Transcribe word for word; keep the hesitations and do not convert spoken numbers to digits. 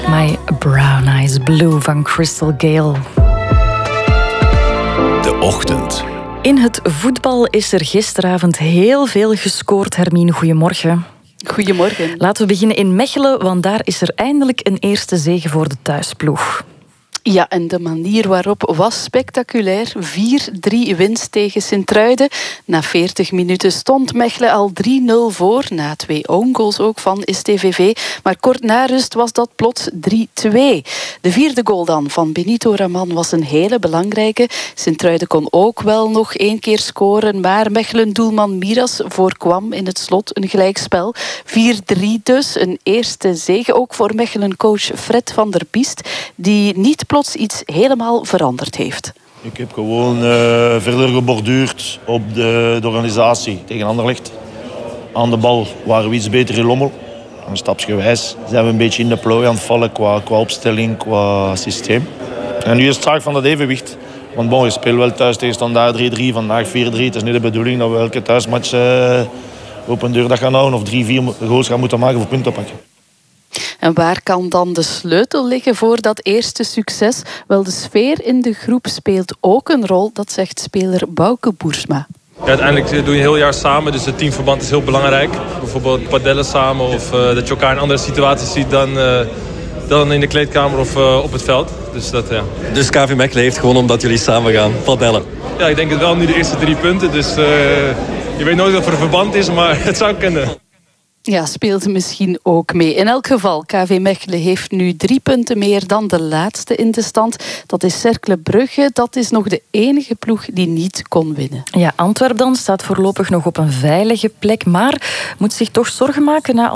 My Brown Eyes Blue van Crystal Gayle. De ochtend. In het voetbal is er gisteravond heel veel gescoord. Hermine, goedemorgen. Goedemorgen. Laten we beginnen in Mechelen, want daar is er eindelijk een eerste zege voor de thuisploeg. Ja, en de manier waarop was spectaculair. vier drie winst tegen Sint-Truiden. Na veertig minuten stond Mechelen al drie nul voor. Na twee own goals ook van S T V V. Maar kort na rust was dat plots drie twee. De vierde goal dan van Benito Raman was een hele belangrijke. Sint-Truiden kon ook wel nog één keer scoren. Maar Mechelen-doelman Miras voorkwam in het slot een gelijkspel. vier drie dus. Een eerste zege ook voor Mechelen-coach Fred van der Biest. Die niet plots iets helemaal veranderd heeft. Ik heb gewoon uh, verder geborduurd op de, de organisatie tegen Anderlecht. Aan de bal waren we iets beter in Lommel. En stapsgewijs zijn we een beetje in de plooi aan het vallen qua, qua opstelling, qua systeem. En nu is het zaak van dat evenwicht. Want bon, je speelt wel thuis tegen Standaard drie drie, vandaag vier drie. Het is niet de bedoeling dat we elke thuismatch uh, op een deurdag gaan houden of drie vier goals gaan moeten maken voor punten pakken. En waar kan dan de sleutel liggen voor dat eerste succes? Wel, de sfeer in de groep speelt ook een rol, dat zegt speler Bouke Boersma. Ja, uiteindelijk doe je een heel jaar samen, dus het teamverband is heel belangrijk. Bijvoorbeeld padellen samen of uh, dat je elkaar in andere situaties ziet dan, uh, dan in de kleedkamer of uh, op het veld. Dus, dat, ja. Dus K V Mechelen heeft gewoon omdat jullie samen gaan padellen? Ja, ik denk het wel, nu de eerste drie punten. Dus uh, je weet nooit of er een verband is, maar het zou kunnen. Ja, speelt misschien ook mee. In elk geval, K V Mechelen heeft nu drie punten meer dan de laatste in de stand. Dat is Cercle Brugge. Dat is nog de enige ploeg die niet kon winnen. Ja, Antwerpen dan staat voorlopig nog op een veilige plek, maar moet zich toch zorgen maken na